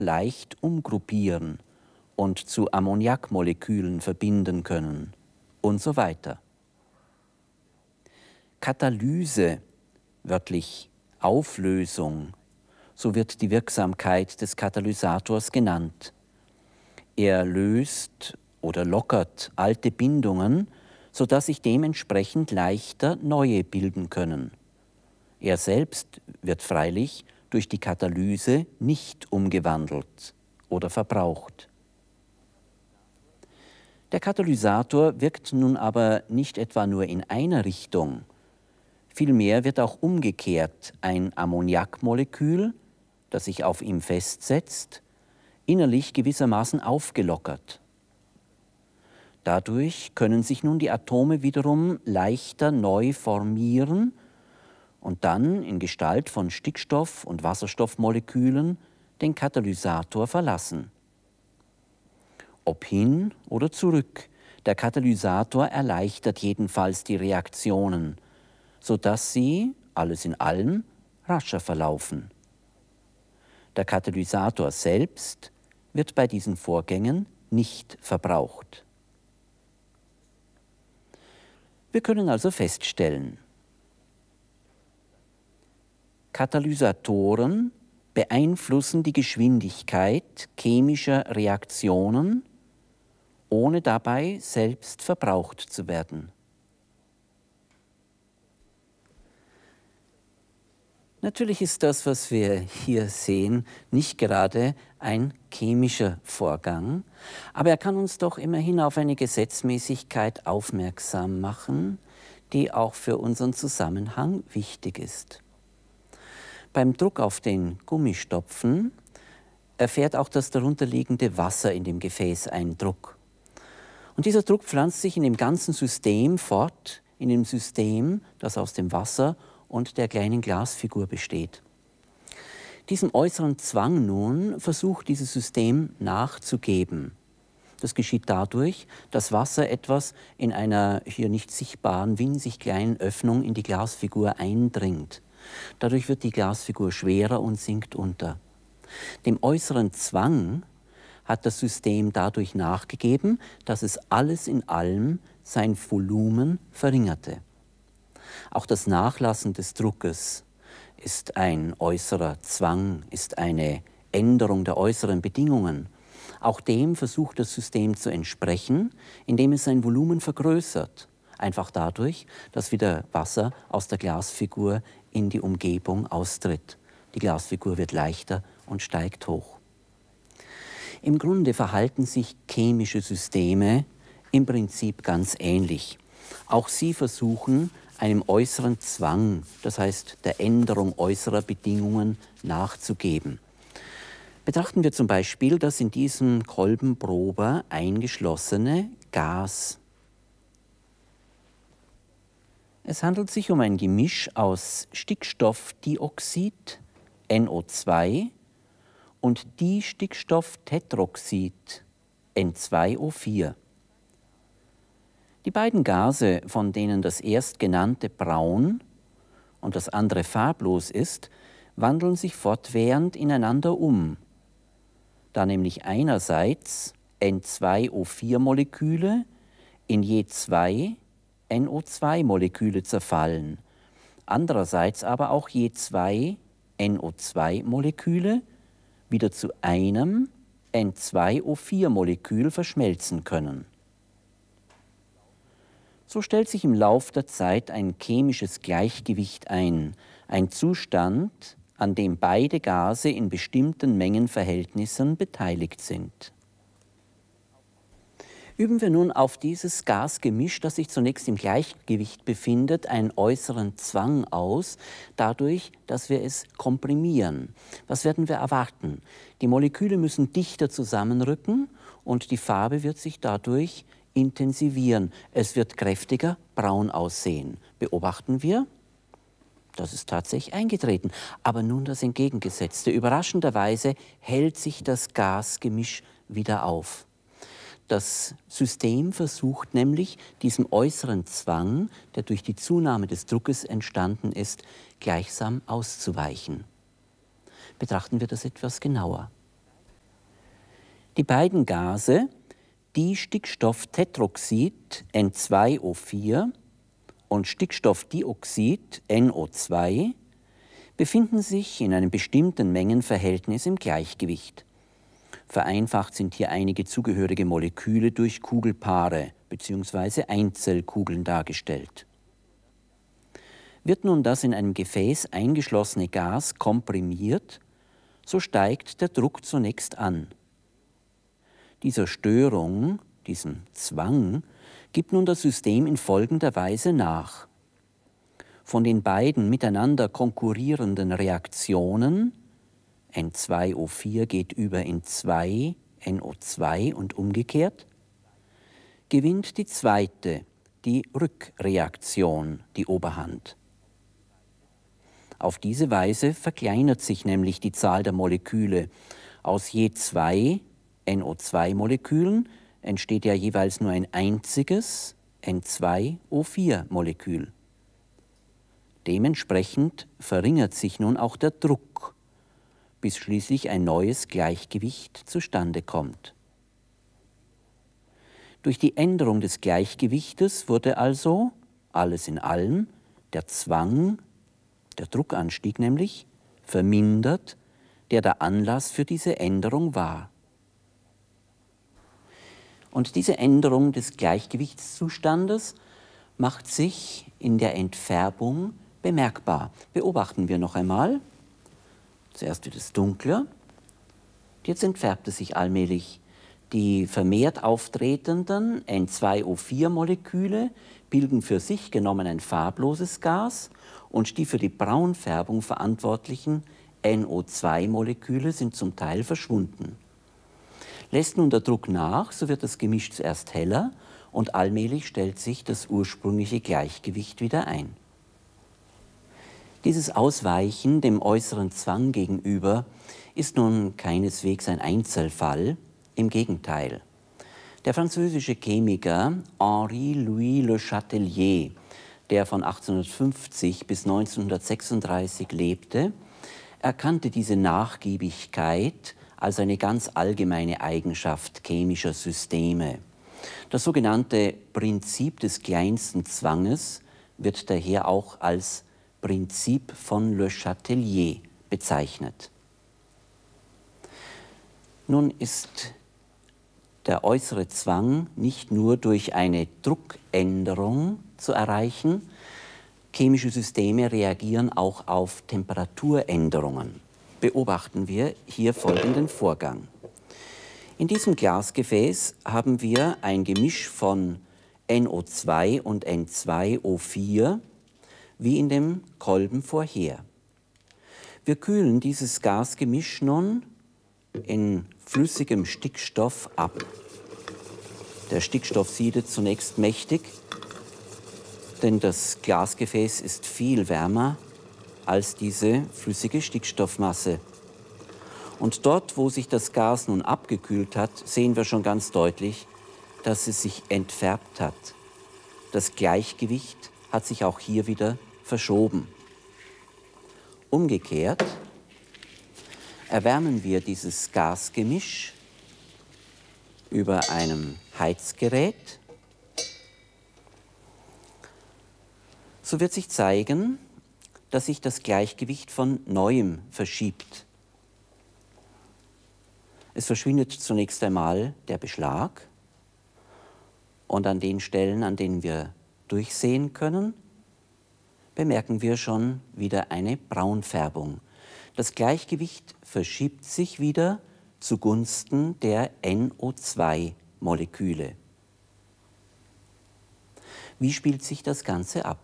leicht umgruppieren und zu Ammoniakmolekülen verbinden können und so weiter. Katalyse, wörtlich Auflösung, so wird die Wirksamkeit des Katalysators genannt. Er löst oder lockert alte Bindungen, sodass sich dementsprechend leichter neue bilden können. Er selbst wird freilich durch die Katalyse nicht umgewandelt oder verbraucht. Der Katalysator wirkt nun aber nicht etwa nur in einer Richtung. Vielmehr wird auch umgekehrt ein Ammoniakmolekül, das sich auf ihm festsetzt, innerlich gewissermaßen aufgelockert. Dadurch können sich nun die Atome wiederum leichter neu formieren und dann in Gestalt von Stickstoff- und Wasserstoffmolekülen den Katalysator verlassen. Ob hin oder zurück, der Katalysator erleichtert jedenfalls die Reaktionen, sodass sie, alles in allem, rascher verlaufen. Der Katalysator selbst wird bei diesen Vorgängen nicht verbraucht. Wir können also feststellen, Katalysatoren beeinflussen die Geschwindigkeit chemischer Reaktionen, ohne dabei selbst verbraucht zu werden. Natürlich ist das, was wir hier sehen, nicht gerade ein chemischer Vorgang, aber er kann uns doch immerhin auf eine Gesetzmäßigkeit aufmerksam machen, die auch für unseren Zusammenhang wichtig ist. Beim Druck auf den Gummistopfen erfährt auch das darunterliegende Wasser in dem Gefäß einen Druck. Und dieser Druck pflanzt sich in dem ganzen System fort, in dem System, das aus dem Wasser und der kleinen Glasfigur besteht. Diesem äußeren Zwang nun versucht dieses System nachzugeben. Das geschieht dadurch, dass Wasser etwas in einer hier nicht sichtbaren, winzig kleinen Öffnung in die Glasfigur eindringt. Dadurch wird die Glasfigur schwerer und sinkt unter. Dem äußeren Zwang hat das System dadurch nachgegeben, dass es alles in allem sein Volumen verringerte. Auch das Nachlassen des Druckes ist ein äußerer Zwang, ist eine Änderung der äußeren Bedingungen. Auch dem versucht das System zu entsprechen, indem es sein Volumen vergrößert. Einfach dadurch, dass wieder Wasser aus der Glasfigur in die Umgebung austritt. Die Glasfigur wird leichter und steigt hoch. Im Grunde verhalten sich chemische Systeme im Prinzip ganz ähnlich. Auch sie versuchen, einem äußeren Zwang, das heißt der Änderung äußerer Bedingungen, nachzugeben. Betrachten wir zum Beispiel das in diesem Kolbenprober eingeschlossene Gas. Es handelt sich um ein Gemisch aus Stickstoffdioxid, NO2, und Distickstofftetroxid, N2O4. Die beiden Gase, von denen das erstgenannte braun und das andere farblos ist, wandeln sich fortwährend ineinander um, da nämlich einerseits N2O4-Moleküle in je zwei NO2-Moleküle zerfallen, andererseits aber auch je zwei NO2-Moleküle wieder zu einem N2O4-Molekül verschmelzen können. So stellt sich im Lauf der Zeit ein chemisches Gleichgewicht ein Zustand, an dem beide Gase in bestimmten Mengenverhältnissen beteiligt sind. Üben wir nun auf dieses Gasgemisch, das sich zunächst im Gleichgewicht befindet, einen äußeren Zwang aus, dadurch, dass wir es komprimieren. Was werden wir erwarten? Die Moleküle müssen dichter zusammenrücken und die Farbe wird sich dadurch intensivieren. Es wird kräftiger braun aussehen. Beobachten wir? Das ist tatsächlich eingetreten. Aber nun das Entgegengesetzte. Überraschenderweise hält sich das Gasgemisch wieder auf. Das System versucht nämlich, diesem äußeren Zwang, der durch die Zunahme des Druckes entstanden ist, gleichsam auszuweichen. Betrachten wir das etwas genauer. Die beiden Gase, Distickstofftetroxid N2O4 und Stickstoffdioxid NO2, befinden sich in einem bestimmten Mengenverhältnis im Gleichgewicht. Vereinfacht sind hier einige zugehörige Moleküle durch Kugelpaare bzw. Einzelkugeln dargestellt. Wird nun das in einem Gefäß eingeschlossene Gas komprimiert, so steigt der Druck zunächst an. Dieser Störung, diesem Zwang, gibt nun das System in folgender Weise nach. Von den beiden miteinander konkurrierenden Reaktionen, N2O4 geht über in 2NO2 und umgekehrt, gewinnt die zweite, die Rückreaktion, die Oberhand. Auf diese Weise verkleinert sich nämlich die Zahl der Moleküle. Aus je 2 NO2-Molekülen entsteht ja jeweils nur ein einziges N2O4-Molekül. Dementsprechend verringert sich nun auch der Druck, bis schließlich ein neues Gleichgewicht zustande kommt. Durch die Änderung des Gleichgewichtes wurde also, alles in allem, der Zwang, der Druckanstieg nämlich, vermindert, der Anlass für diese Änderung war. Und diese Änderung des Gleichgewichtszustandes macht sich in der Entfärbung bemerkbar. Beobachten wir noch einmal. Zuerst wird es dunkler, jetzt entfärbt es sich allmählich. Die vermehrt auftretenden N2O4-Moleküle bilden für sich genommen ein farbloses Gas und die für die Braunfärbung verantwortlichen NO2-Moleküle sind zum Teil verschwunden. Lässt nun der Druck nach, so wird das Gemisch zuerst heller und allmählich stellt sich das ursprüngliche Gleichgewicht wieder ein. Dieses Ausweichen dem äußeren Zwang gegenüber ist nun keineswegs ein Einzelfall, im Gegenteil. Der französische Chemiker Henri-Louis Le Chatelier, der von 1850 bis 1936 lebte, erkannte diese Nachgiebigkeit als eine ganz allgemeine Eigenschaft chemischer Systeme. Das sogenannte Prinzip des kleinsten Zwanges wird daher auch als Prinzip von Le Chatelier bezeichnet. Nun ist der äußere Zwang nicht nur durch eine Druckänderung zu erreichen. Chemische Systeme reagieren auch auf Temperaturänderungen. Beobachten wir hier folgenden Vorgang. In diesem Glasgefäß haben wir ein Gemisch von NO2 und N2O4, wie in dem Kolben vorher. Wir kühlen dieses Gasgemisch nun in flüssigem Stickstoff ab. Der Stickstoff siedet zunächst mächtig, denn das Glasgefäß ist viel wärmer als diese flüssige Stickstoffmasse. Und dort, wo sich das Gas nun abgekühlt hat, sehen wir schon ganz deutlich, dass es sich entfärbt hat. Das Gleichgewicht hat sich auch hier wieder verschoben. Umgekehrt erwärmen wir dieses Gasgemisch über einem Heizgerät. So wird sich zeigen, dass sich das Gleichgewicht von Neuem verschiebt. Es verschwindet zunächst einmal der Beschlag und an den Stellen, an denen wir durchsehen können, bemerken wir schon wieder eine Braunfärbung. Das Gleichgewicht verschiebt sich wieder zugunsten der NO2-Moleküle. Wie spielt sich das Ganze ab?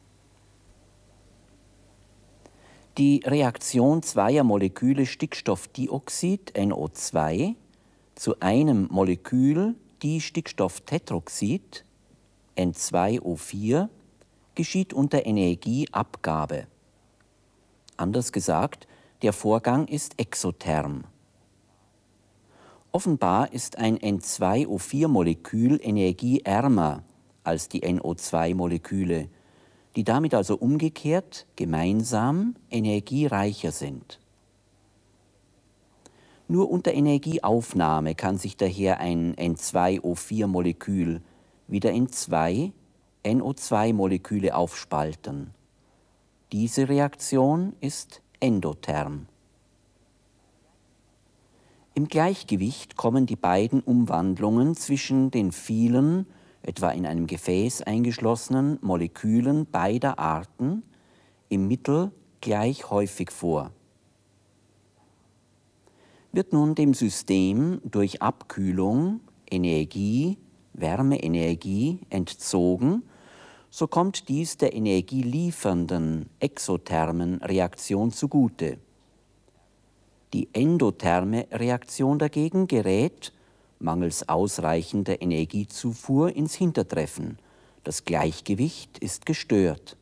Die Reaktion zweier Moleküle Stickstoffdioxid NO2 zu einem Molekül Distickstofftetroxid N2O4 geschieht unter Energieabgabe. Anders gesagt, der Vorgang ist exotherm. Offenbar ist ein N2O4-Molekül energieärmer als die NO2-Moleküle, die damit also umgekehrt gemeinsam energiereicher sind. Nur unter Energieaufnahme kann sich daher ein N2O4-Molekül wieder in zwei NO2-Moleküle aufspalten. Diese Reaktion ist endotherm. Im Gleichgewicht kommen die beiden Umwandlungen zwischen den vielen, etwa in einem Gefäß eingeschlossenen Molekülen beider Arten im Mittel gleich häufig vor. Wird nun dem System durch Abkühlung Energie, Wärmeenergie entzogen, so kommt dies der energieliefernden exothermen Reaktion zugute. Die endotherme Reaktion dagegen gerät, mangels ausreichender Energiezufuhr, ins Hintertreffen. Das Gleichgewicht ist gestört.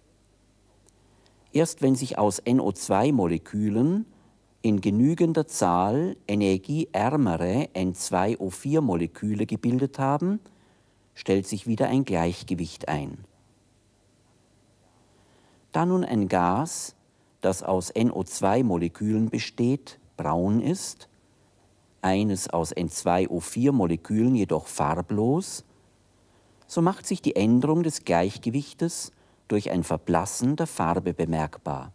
Erst wenn sich aus NO2-Molekülen in genügender Zahl energieärmere N2O4-Moleküle gebildet haben, stellt sich wieder ein Gleichgewicht ein. Da nun ein Gas, das aus NO2-Molekülen besteht, braun ist, eines aus N2O4-Molekülen jedoch farblos, so macht sich die Änderung des Gleichgewichtes durch ein Verblassen der Farbe bemerkbar.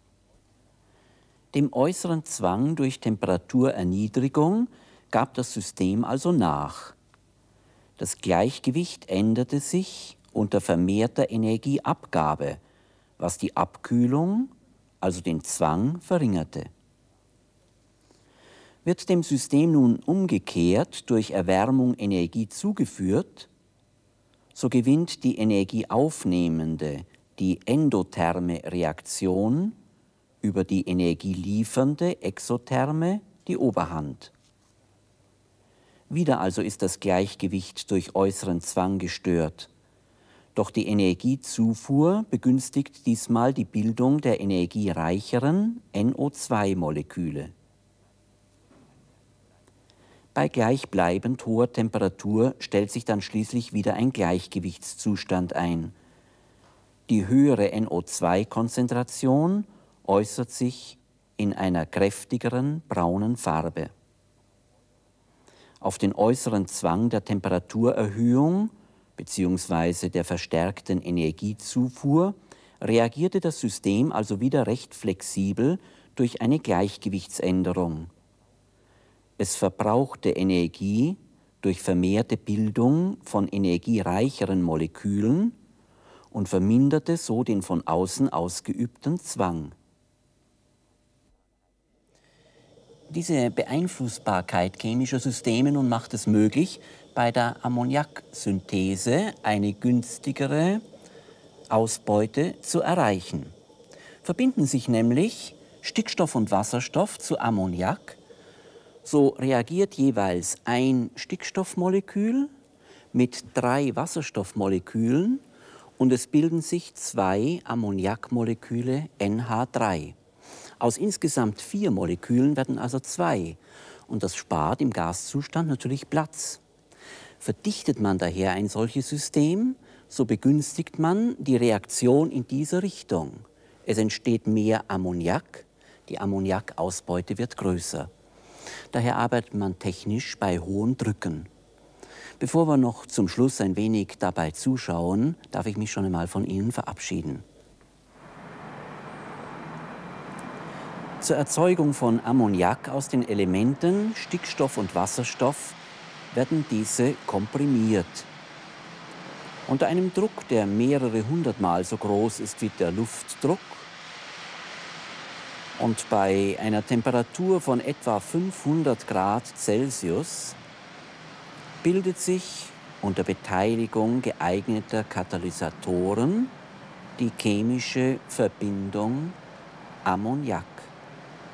Dem äußeren Zwang durch Temperaturerniedrigung gab das System also nach. Das Gleichgewicht änderte sich unter vermehrter Energieabgabe, was die Abkühlung, also den Zwang, verringerte. Wird dem System nun umgekehrt durch Erwärmung Energie zugeführt, so gewinnt die energieaufnehmende, die endotherme Reaktion über die energieliefernde exotherme die Oberhand. Wieder also ist das Gleichgewicht durch äußeren Zwang gestört. Doch die Energiezufuhr begünstigt diesmal die Bildung der energiereicheren NO2-Moleküle. Bei gleichbleibend hoher Temperatur stellt sich dann schließlich wieder ein Gleichgewichtszustand ein. Die höhere NO2-Konzentration äußert sich in einer kräftigeren braunen Farbe. Auf den äußeren Zwang der Temperaturerhöhung bzw. der verstärkten Energiezufuhr reagierte das System also wieder recht flexibel durch eine Gleichgewichtsänderung. Es verbrauchte Energie durch vermehrte Bildung von energiereicheren Molekülen und verminderte so den von außen ausgeübten Zwang. Diese Beeinflussbarkeit chemischer Systeme nun macht es möglich, bei der Ammoniaksynthese eine günstigere Ausbeute zu erreichen. Verbinden sich nämlich Stickstoff und Wasserstoff zu Ammoniak, so reagiert jeweils ein Stickstoffmolekül mit 3 Wasserstoffmolekülen und es bilden sich 2 Ammoniakmoleküle NH3. Aus insgesamt 4 Molekülen werden also 2 und das spart im Gaszustand natürlich Platz. Verdichtet man daher ein solches System, so begünstigt man die Reaktion in dieser Richtung. Es entsteht mehr Ammoniak, die Ammoniakausbeute wird größer. Daher arbeitet man technisch bei hohen Drücken. Bevor wir noch zum Schluss ein wenig dabei zuschauen, darf ich mich schon einmal von Ihnen verabschieden. Zur Erzeugung von Ammoniak aus den Elementen Stickstoff und Wasserstoff werden diese komprimiert. Unter einem Druck, der mehrere hundertmal so groß ist wie der Luftdruck und bei einer Temperatur von etwa 500 Grad Celsius bildet sich unter Beteiligung geeigneter Katalysatoren die chemische Verbindung Ammoniak.